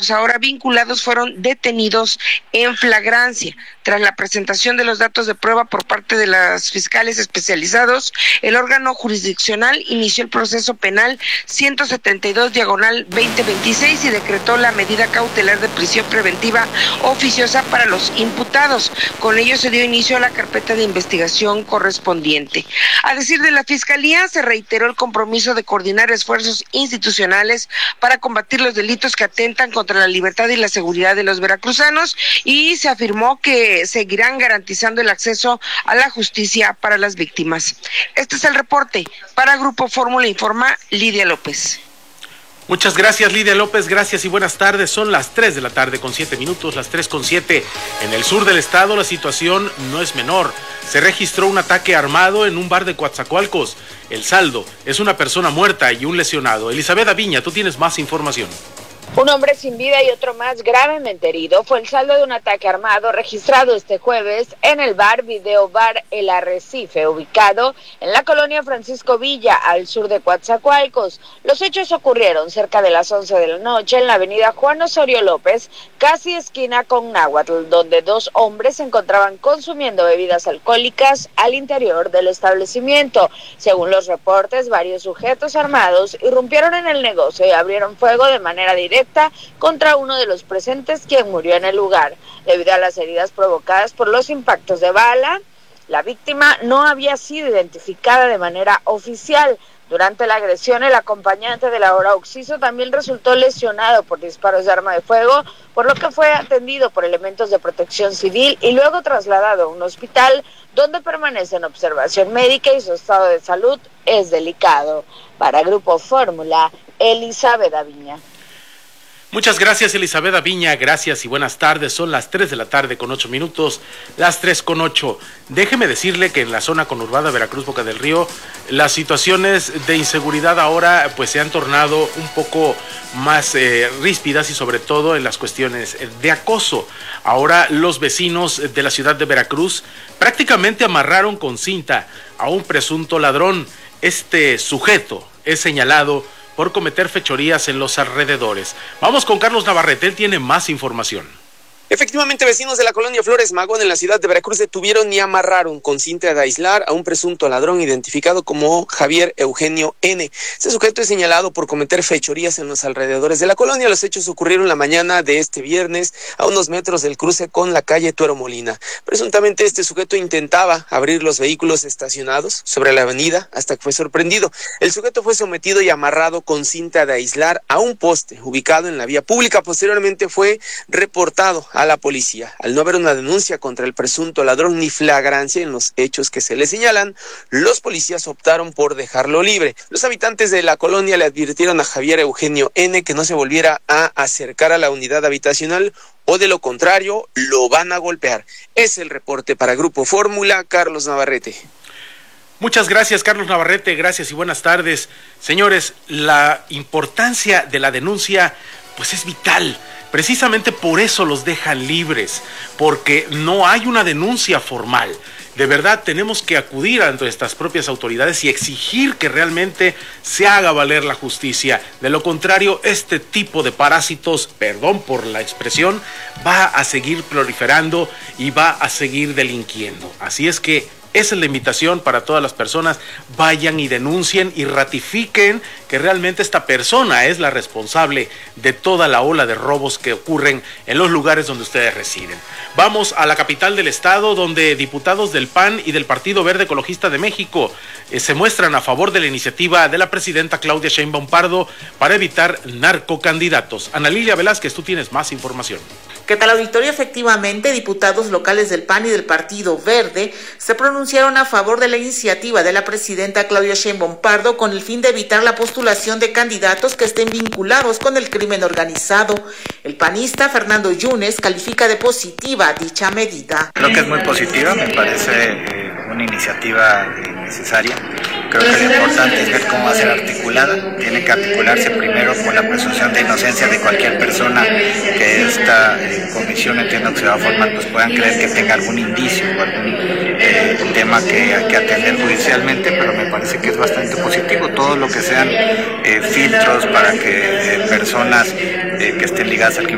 sujetos ahora vinculados fueron detenidos en flagrancia. Tras la presentación de los datos de prueba por parte de los fiscales especializados, el órgano jurisdiccional inició el proceso penal 172/2026 y decretó la medida cautelar de prisión preventiva oficiosa para los imputados. Con ello se dio inicio a la carpeta de investigación correspondiente. A decir de la Fiscalía, se reiteró el compromiso de coordinar esfuerzos institucionales para combatir los delitos que atentan contra la libertad y la seguridad de los veracruzanos, y se afirmó que seguirán garantizando el acceso a la justicia para las víctimas. Este es el reporte. Para Grupo Fórmula informa Lidia López. Muchas gracias, Lidia López, gracias y buenas tardes. Son las 3:07 las 3:07. En el sur del estado la situación no es menor. Se registró un ataque armado en un bar de Coatzacoalcos. El saldo es una persona muerta y un lesionado. Elizabeth Aviña, tú tienes más información. Un hombre sin vida y otro más gravemente herido fue el saldo de un ataque armado registrado este jueves en el bar Video Bar El Arrecife, ubicado en la colonia Francisco Villa, al sur de Coatzacoalcos. Los hechos ocurrieron cerca de las 11 de la noche en la avenida Juan Osorio López, casi esquina con Náhuatl, donde dos hombres se encontraban consumiendo bebidas alcohólicas al interior del establecimiento. Según los reportes, varios sujetos armados irrumpieron en el negocio y abrieron fuego de manera directa contra uno de los presentes, quien murió en el lugar. Debido a las heridas provocadas por los impactos de bala, la víctima no había sido identificada de manera oficial. Durante la agresión, el acompañante de la hora occiso también resultó lesionado por disparos de arma de fuego, por lo que fue atendido por elementos de protección civil y luego trasladado a un hospital donde permanece en observación médica y su estado de salud es delicado. Para Grupo Fórmula, Elizabeth Aviña. Muchas gracias, Elizabeth Aviña, gracias y buenas tardes. Son las 3:08, las 3:08. Déjeme decirle que en la zona conurbada Veracruz-Boca del Río, las situaciones de inseguridad ahora pues se han tornado un poco más ríspidas, y sobre todo en las cuestiones de acoso. Ahora los vecinos de la ciudad de Veracruz prácticamente amarraron con cinta a un presunto ladrón. Este sujeto es señalado por cometer fechorías en los alrededores. Vamos con Carlos Navarrete, él tiene más información. Efectivamente, vecinos de la colonia Flores Magón en la ciudad de Veracruz detuvieron y amarraron con cinta de aislar a un presunto ladrón identificado como Javier Eugenio N. Este sujeto es señalado por cometer fechorías en los alrededores de la colonia. Los hechos ocurrieron la mañana de este viernes a unos metros del cruce con la calle Tuero Molina. Presuntamente este sujeto intentaba abrir los vehículos estacionados sobre la avenida hasta que fue sorprendido. El sujeto fue sometido y amarrado con cinta de aislar a un poste ubicado en la vía pública. Posteriormente fue reportado a la policía. Al no haber una denuncia contra el presunto ladrón ni flagrancia en los hechos que se le señalan, los policías optaron por dejarlo libre. Los habitantes de la colonia le advirtieron a Javier Eugenio N. que no se volviera a acercar a la unidad habitacional o de lo contrario lo van a golpear. Es el reporte para Grupo Fórmula, Carlos Navarrete. Muchas gracias, Carlos Navarrete, gracias y buenas tardes. Señores, la importancia de la denuncia pues es vital. Precisamente por eso los dejan libres, porque no hay una denuncia formal. De verdad tenemos que acudir a nuestras propias autoridades y exigir que realmente se haga valer la justicia. De lo contrario, este tipo de parásitos, perdón por la expresión, va a seguir proliferando y va a seguir delinquiendo. Así es que esa es la invitación para todas las personas. Vayan y denuncien y ratifiquen que realmente esta persona es la responsable de toda la ola de robos que ocurren en los lugares donde ustedes residen. Vamos a la capital del estado, donde diputados del PAN y del Partido Verde Ecologista de México se muestran a favor de la iniciativa de la presidenta Claudia Sheinbaum Pardo para evitar narcocandidatos. Ana Lilia Velázquez, tú tienes más información. ¿Qué tal, auditorio? Efectivamente, diputados locales del PAN y del Partido Verde se pronunciaron a favor de la iniciativa de la presidenta Claudia Sheinbaum Pardo con el fin de evitar la postulación de candidatos que estén vinculados con el crimen organizado. El panista Fernando Yunes califica de positiva dicha medida. Creo que es muy positiva, me parece una iniciativa necesaria. Creo que lo importante es ver cómo va a ser articulada. Tiene que articularse primero con la presunción de inocencia de cualquier persona que esta comisión, entiendo que se va a formar, pues puedan creer que tenga algún indicio o algún tema que hay que atender judicialmente, pero me parece que es bastante positivo. Todo lo que sean filtros para que personas que estén ligadas al crimen